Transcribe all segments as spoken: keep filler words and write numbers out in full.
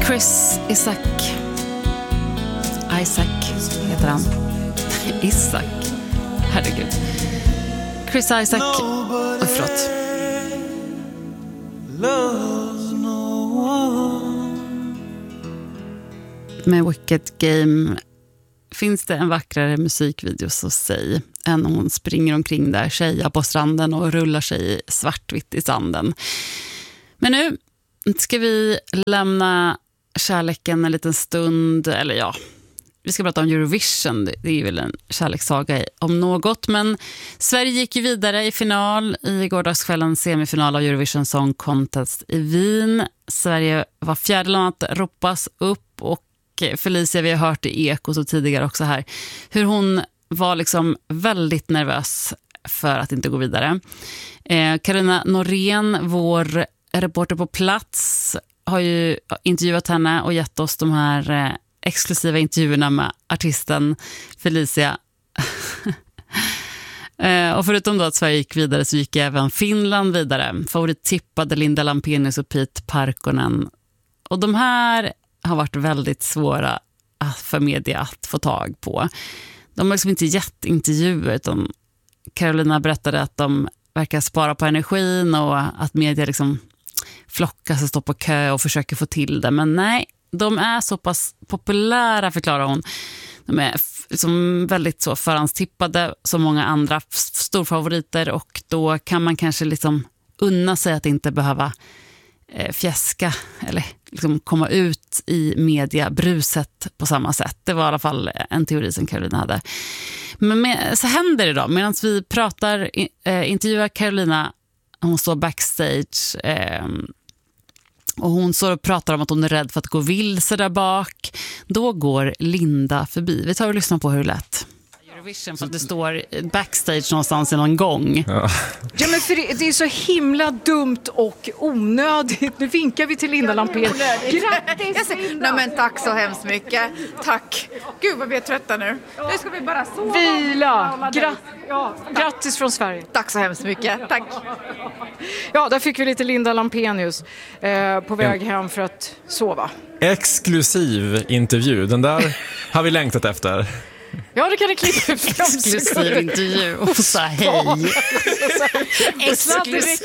Chris Isaak Isaac heter han. Isak. Herregud. Chris Isaak. Oh, förlåt. Med Wicked Game finns det en vackrare musikvideo, så säg, än hon springer omkring där, tjejer på stranden och rullar sig svartvitt i sanden. Men nu ska vi lämna kärleken en liten stund, eller ja, vi ska prata om Eurovision. Det är väl en kärlekssaga om något, men Sverige gick ju vidare i final i gårdagskvällens semifinal av Eurovision Song Contest i Wien. Sverige var fjärde land att ropas upp, och Felicia, vi har hört i Ekot och tidigare också här, hur hon var liksom väldigt nervös för att inte gå vidare. Eh, Carolina Norén, vår reporter på plats, har ju intervjuat henne och gett oss de här eh, exklusiva intervjuerna med artisten Felicia. eh, och förutom då att Sverige gick vidare så gick även Finland vidare. Favorit tippade Linda Lampenius och Pete Parkkonen. Och de här har varit väldigt svåra för media att få tag på. De har liksom inte gett intervjuer, utan Carolina berättade att de verkar spara på energin och att media liksom flockas och står på kö och försöker få till det. Men nej, de är så pass populära, förklarar hon. De är liksom väldigt så förhandstippade som många andra storfavoriter, och då kan man kanske liksom unna sig att inte behöva fjäska eller liksom komma ut i mediabruset på samma sätt. Det var i alla fall en teori som Carolina hade. Men med, så händer det då. Medan vi pratar, eh, intervjuar Carolina, hon står backstage eh, och hon står och pratar om att hon är rädd för att gå vilse där bak. Då går Linda förbi. Vi tar och lyssnar på hur det lät. Eurovision, för att det står backstage någonstans i någon gång. Ja, ja men för det, det är så himla dumt och onödigt. Nu vinkar vi till Linda Lampén. Grattis Linda! Nej men tack så hemskt mycket. Tack. Gud vad vi är trötta nu. Nu ska vi bara sova. Vila. Gra- ja, grattis från Sverige. Tack så hemskt mycket. Tack. Ja, där fick vi lite Linda Lampenius eh, på väg hem för att sova. exklusiv intervju. Den där har vi längtat efter. Ja, det kan det klippa ut. Exklusiv intervju och så hej. Exklusiv.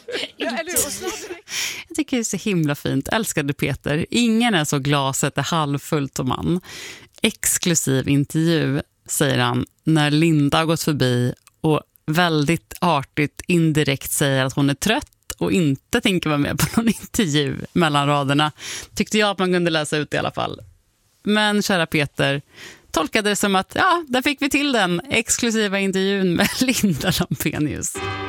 Jag tycker det är så himla fint. Älskade Peter. Ingen är så glaset är halvfullt som man. Exklusiv intervju, säger han när Linda har gått förbi och väldigt artigt indirekt säger att hon är trött och inte tänker vara med på någon intervju mellan raderna. Tyckte jag att man kunde läsa ut i alla fall. Men kära Peter tolkade det som att ja, där fick vi till den exklusiva intervjun med Linda Lampenius.